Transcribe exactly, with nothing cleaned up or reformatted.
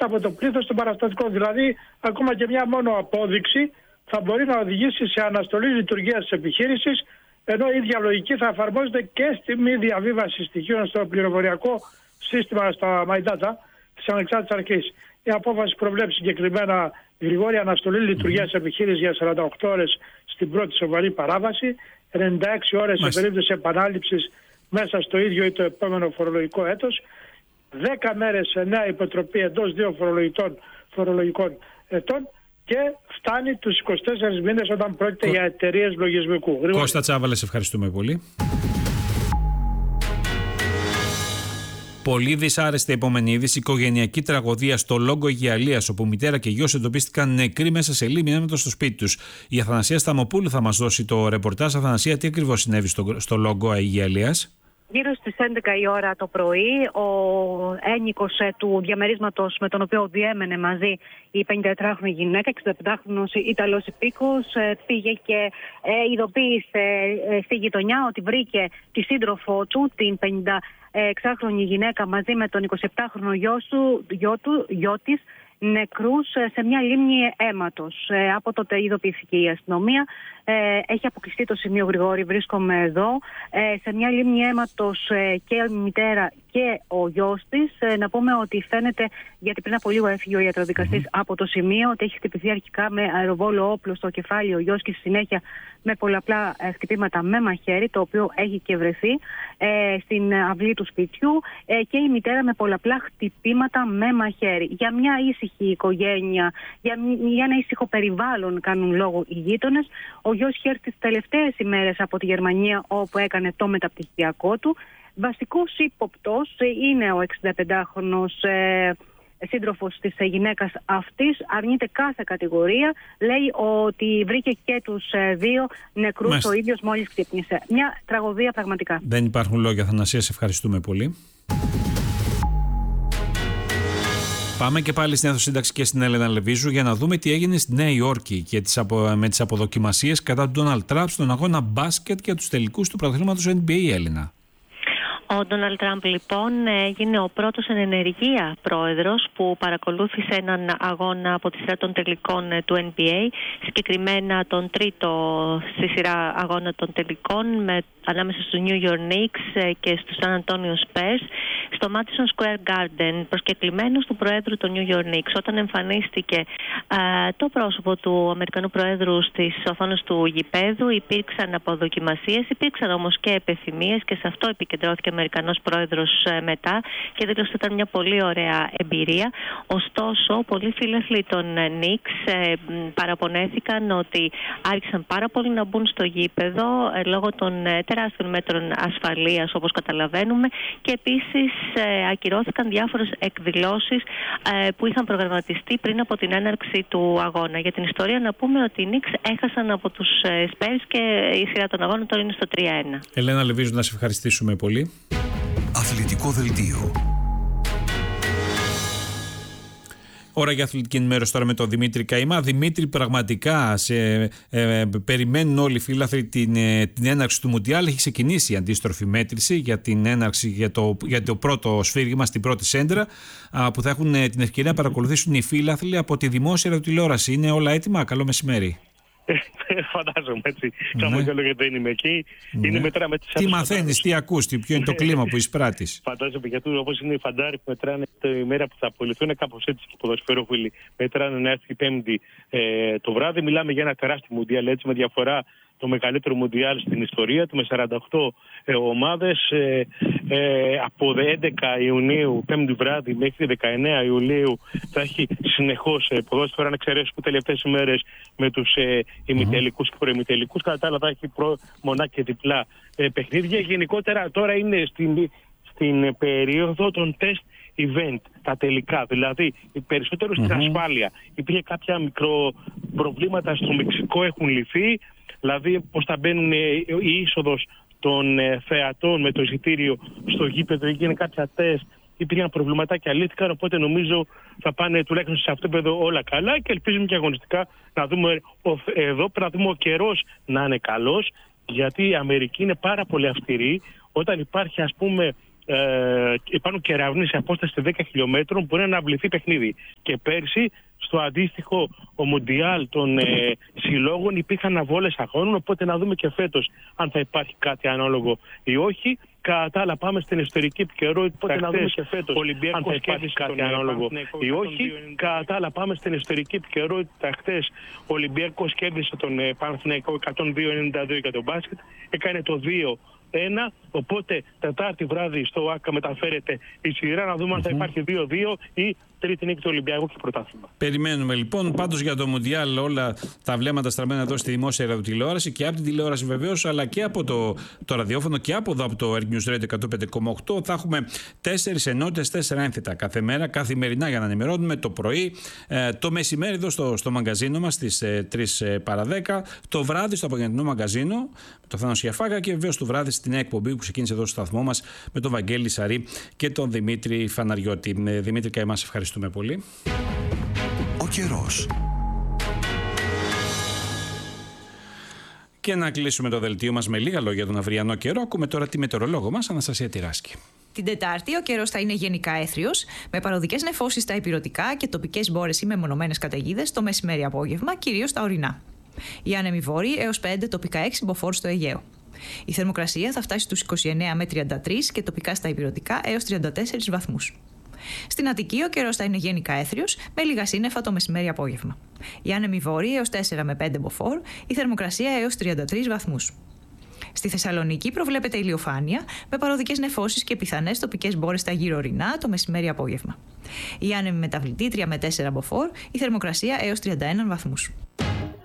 από το πλήθος των παραστατικών. Δηλαδή, ακόμα και μια μόνο απόδειξη θα μπορεί να οδηγήσει σε αναστολή λειτουργίας της επιχείρησης, ενώ η ίδια λογική θα εφαρμόζεται και στη μη διαβίβαση στοιχείων στο πληροφοριακό σύστημα, στα MyData της Ανεξάρτητης Αρχής. Η απόφαση προβλέπει συγκεκριμένα γρηγόρη αναστολή λειτουργίας της επιχείρησης για σαράντα οκτώ ώρες στην πρώτη σοβαρή παράβαση, ενενήντα έξι ώρες σε περίπτωση επανάληψης μέσα στο ίδιο ή το επόμενο φορολογικό έτος, δέκα μέρες σε νέα υποτροπή εντός δύο φορολογικών, φορολογικών ετών και φτάνει τους είκοσι τέσσερις μήνες όταν πρόκειται Κω... για εταιρείες λογισμικού. Κώστα Τσάβαλε, σε ευχαριστούμε πολύ. Πολύ δυσάρεστη επόμενη είδηση. Οικογενειακή τραγωδία στο Λόγκο Αιγιαλίας, όπου μητέρα και γιος εντοπίστηκαν νεκροί μέσα σε λίμνη ένωτο στο σπίτι τους. Η Αθανασία Σταμοπούλου θα μας δώσει το ρεπορτάζ. Αθανασία, τι ακριβώς συνέβη στο, στο Λόγκο Αιγιαλίας? Γύρω στις έντεκα η ώρα το πρωί, ο ένοικος του διαμερίσματος με τον οποίο διέμενε μαζί η πενηντατετράχρονη γυναίκα, εξηνταπεντάχρονος Ιταλός υπήκοος, πήγε και ειδοποίησε στη γειτονιά ότι βρήκε τη σύντροφό του, την πενηνταεξάχρονη γυναίκα, μαζί με τον εικοσιεπτάχρονο γιο, του, γιο, του, γιο της, νεκρούς σε μια λίμνη αίματος. Ε, από τότε ειδοποιήθηκε η αστυνομία. Ε, έχει αποκλειστεί το σημείο, Γρηγόρη, βρίσκομαι εδώ. Ε, σε μια λίμνη αίματος ε, και η μητέρα και ο γιος της. Ε, να πούμε ότι φαίνεται, γιατί πριν από λίγο έφυγε ο ιατροδικαστής mm-hmm. από το σημείο, ότι έχει χτυπηθεί αρχικά με αεροβόλο όπλο στο κεφάλι ο γιος και στη συνέχεια με πολλαπλά ε, χτυπήματα με μαχαίρι, το οποίο έχει και βρεθεί ε, στην αυλή του σπιτιού, ε, και η μητέρα με πολλαπλά χτυπήματα με μαχαίρι. Για μια ήσυχη οικογένεια, για, για ένα ήσυχο περιβάλλον κάνουν λόγο οι γείτονες. Ο γιος είχε έρθει τις τελευταίες ημέρες από τη Γερμανία, όπου έκανε το μεταπτυχιακό του. Βασικός ύποπτος είναι ο εξηνταπεντάχρονος ε, σύντροφος της γυναίκας αυτής. Αρνείται κάθε κατηγορία. Λέει ότι βρήκε και τους ε, δύο νεκρούς. Μάλιστα. Ο ίδιος μόλις ξύπνησε. Μια τραγωδία πραγματικά. Δεν υπάρχουν λόγια, Αθανασία, σε ευχαριστούμε πολύ. Πάμε και πάλι στην αίθουσα και στην Έλενα Λεβίζου για να δούμε τι έγινε στη Νέα Υόρκη και τις απο... με τις αποδοκιμασίες κατά του Ντόναλντ Τραμπ στον αγώνα μπάσκετ για τους τελικούς του πρωταθλήματος N B A, Έλληνα. Ο Ντόναλντ Τραμπ λοιπόν έγινε ο πρώτος εν ενεργεία πρόεδρος που παρακολούθησε έναν αγώνα από τη σειρά των τελικών του N B A, συγκεκριμένα τον τρίτο στη σειρά αγώνα των τελικών με, ανάμεσα στους New York Knicks και στους San Antonio Spurs στο Madison Square Garden, προσκεκλημένος του Προέδρου των New York Knicks. Όταν εμφανίστηκε α, το πρόσωπο του Αμερικανού Προέδρου στις οθόνες του γηπέδου, υπήρξαν αποδοκιμασίες, υπήρξαν όμως και επιθυμίες και σε αυτό επικεντρώθηκε ο Αμερικανός Πρόεδρος ε, μετά και δήλωσε ότι ήταν μια πολύ ωραία εμπειρία. Ωστόσο, πολλοί φίλαθλοι των Knicks ε, παραπονέθηκαν ότι άρχισαν πάρα πολύ να μπουν στο γήπεδο ε, λόγω των ε, τεράστιων μέτρων ασφαλείας, όπως καταλαβαίνουμε, και επίσης ε, ακυρώθηκαν διάφορες εκδηλώσεις ε, που είχαν προγραμματιστεί πριν από την έναρξη του αγώνα. Για την ιστορία να πούμε ότι οι Knicks έχασαν από τους ε, Spurs και η σειρά των αγώνων τώρα είναι στο τρία ένα. Ελένα Λεβίζου, να σε ευχαριστήσουμε πολύ. Αθλητικό δελτίο. Ώρα για αθλητική ενημέρωση τώρα με τον Δημήτρη Καημά. Δημήτρη, πραγματικά σε, ε, ε, περιμένουν όλοι οι φίλαθλοι την, ε, την έναρξη του Μουντιάλ. Έχει ξεκινήσει η αντίστροφη μέτρηση για την έναρξη, για το, για το πρώτο σφύριγμα στην πρώτη σέντρα, α, που θα έχουν ε, την ευκαιρία να παρακολουθήσουν οι φίλαθλοι από τη δημόσια ραδιοτηλεόραση. Είναι όλα έτοιμα? Καλό μεσημέρι. Φαντάζομαι έτσι. Κάνω κι άλλο γιατί δεν είμαι εκεί. Ναι. Είναι μετρά με τις τι μαθαίνεις, τι ακούς, ποιο είναι το κλίμα που εισπράττεις? Φαντάζομαι γιατί όπως είναι οι φαντάροι που μετράνε τη μέρα που θα απολυθούν, κάπως έτσι και οι ποδοσφαιρόφιλοι μετράνε να έρθει η Πέμπτη ε, το βράδυ. Μιλάμε για ένα τεράστιο Μουντιάλ, έτσι, με διαφορά το μεγαλύτερο Μουντιάλ στην ιστορία του, με σαράντα οκτώ ε, ομάδες ε, ε, από έντεκα Ιουνίου, πέμπτη βράδυ, μέχρι δεκαεννέα Ιουλίου θα έχει συνεχώς ε, ποδόσφαιρο, αν εξαιρέσουμε τελευταίες ημέρες με τους ε, ημιτελικούς και προημιτελικούς. Κατά τα άλλα θα έχει προ, μονά και διπλά ε, παιχνίδια. Γενικότερα τώρα είναι στην, στην περίοδο των τεστ event, τα τελικά, δηλαδή περισσότερο στην mm-hmm. ασφάλεια. Υπήρχε κάποια μικροπροβλήματα στο Μεξικό, έχουν λυθεί. Δηλαδή πώς θα μπαίνουν η είσοδος των θεατών με το εισιτήριο στο γήπεδο, έγινε κάποια τεστ, υπήρχαν προβληματάκια, λύθηκαν, οπότε νομίζω θα πάνε τουλάχιστον σε αυτό το επίπεδο όλα καλά και ελπίζουμε και αγωνιστικά να δούμε εδώ, πρέπει να δούμε ο καιρός να είναι καλός, γιατί η Αμερική είναι πάρα πολύ αυστηρή. Όταν υπάρχει, ας πούμε, ε, υπάρχουν κεραυνοί σε απόσταση δέκα χιλιόμετρων που μπορεί να αναβληθεί παιχνίδι. Και πέρσι, στο αντίστοιχο ο Μουντιάλ των ε, συλλόγων, υπήρχαν αβόλες αγώνων. Οπότε να δούμε και φέτος αν θα υπάρχει κάτι ανάλογο ή όχι. Κατά τα άλλα, πάμε στην ιστορική επικαιρότητα. Οπότε να δούμε και φέτος αν θα υπάρχει κάτι ανάλογο ή όχι. Κατά τα άλλα, πάμε στην ιστορική επικαιρότητα. Χθες ο Ολυμπιακός κέρδισε τον ε, Παναθηναϊκό εκατόν δύο ενενήντα δύο για τον μπάσκετ. Έκανε το δύο ένα, οπότε Τετάρτη βράδυ στο ΆΚΑ μεταφέρεται η σειρά, να δούμε αν θα υπάρχει δύο δύο ή τρίτη νίκη του Ολυμπιακού και πρωτάθλημα. Περιμένουμε λοιπόν. Πάντως για το Μουντιάλ όλα τα βλέμματα στραμμένα εδώ στη δημόσια ραδιοτηλεόραση και από την τηλεόραση βεβαίως, αλλά και από το, το ραδιόφωνο και από εδώ από το Air News Radio εκατόν πέντε κόμμα οκτώ. Θα έχουμε τέσσερις ενότητες, τέσσερα ένθετα κάθε μέρα, καθημερινά για να ενημερώνουμε το πρωί, ε, το μεσημέρι εδώ στο, στο μαγκαζίνο μας στις ε, τρεις παρά δέκα, το βράδυ στο απογευματινό μαγκαζίνο, το Θάνο Σιαφάκα και βεβαίως το βράδυ στην εκπομπή που ξεκίνησε εδώ στο σταθμό μας με τον Βαγγέλη Σαρή και τον Δημήτρη Φαναριώτη. Δημήτρη Καϊμά, ευχαριστούμε πολύ. Ο καιρός. Και να κλείσουμε το δελτίο μας με λίγα λόγια τον αυριανό καιρό. Ακούμε τώρα τη μετεωρολόγο μας, Αναστασία Τυράσκη. Την Τετάρτη ο καιρός θα είναι γενικά έθριος, με παροδικές νεφώσεις στα ηπειρωτικά και τοπικές μπόρες ή μεμονωμένες καταιγίδες το μεσημέρι-απόγευμα, κυρίως στα ορεινά. Οι άνεμοι βόρειοι έως πέντε, τοπικά έξι μποφόρ στο Αιγαίο. Η θερμοκρασία θα φτάσει στους είκοσι εννέα με τριάντα τρία και τοπικά στα ηπειρωτικά έως τριάντα τέσσερις βαθμούς. Στην Αττική ο καιρός θα είναι γενικά έθριος, με λίγα σύννεφα το μεσημέρι-απόγευμα. Οι άνεμοι βόρειοι έως τέσσερα με πέντε μποφόρ, η θερμοκρασία έως τριάντα τρεις βαθμούς. Στη Θεσσαλονίκη προβλέπεται ηλιοφάνεια, με παροδικές νεφώσεις και πιθανές τοπικές μπόρες στα γύρω ορεινά το μεσημέρι-απόγευμα. Οι άνεμοι μεταβλητή τρία με τέσσερα μποφόρ, η θερμοκρασία έως τριάντα ένα βαθμούς.